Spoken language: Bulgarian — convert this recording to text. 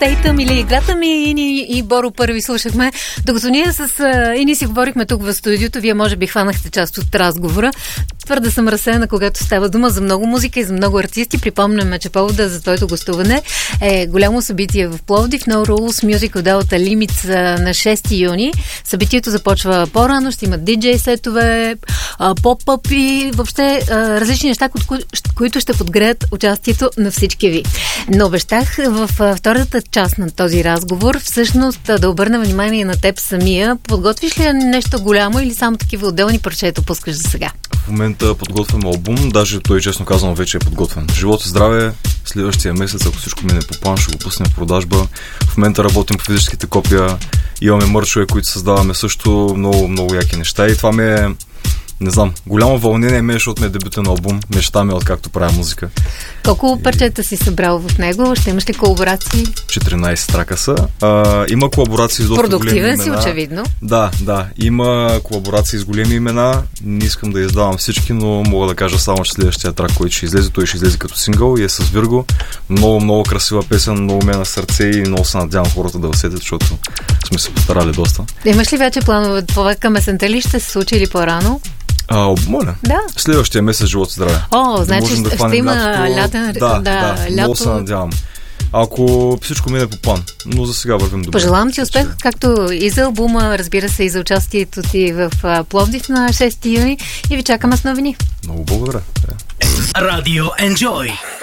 Тейтъм или играта ми Ини и Боро първи слушахме. Докато ние с Ини си говорихме тук в студиото, вие може би хванахте част от разговора. Твърде съм разсеяна, когато става дума за много музика и за много артисти. Припомняме, че повода за твоето гостуване е голямо събитие в Пловдив. No Rules Music Without Limits на 6 юни. Събитието започва по-рано, ще има диджей сетове, поп-ъп и въобще различни неща, които ще подгреят участието на всички ви. Но обещах в втората част на този разговор всъщност да обърна внимание на теб самия. Подготвиш ли нещо голямо или само такива отделни парчета пускаш за сега? В момента подготвям албум, даже той честно казано вече е подготвен. Живот и здраве, следващия месец, ако всичко мине по план, ще го пуснем в продажба. В момента работим по физическите копия, имаме мърчове, които създаваме също много яки неща и това ми е, не знам, голямо вълнение ми е, защото ми е дебютен албум, мечта ми е откакто правя музика. Колко парчета си събрал в него? Ще имаш ли колаборации? 14 трака са. Има колаборации с доста големи имена. Продуктивен си, очевидно. Да. Има колаборации с големи имена. Не искам да издавам всички, но мога да кажа само, че следващия трак, който ще излезе, той ще излезе като сингъл и е с Вирго. Много красива песен, много ме на сърце и много се надявам хората да усетят, защото сме се постарали доста. Имаш ли вече планове? Това към есента ли ще се случи или по-рано? Моля. Да. Следващия месец живот и здраве. Значи ще има лятен... Да, много се надявам. Ако всичко мине по план, но за сега вървим добре. Пожелавам ти успех, както и за албума, разбира се, и за участието ти в Пловдив на 6 юни и ви чакаме с новини. Много благодаря. Radio Enjoy.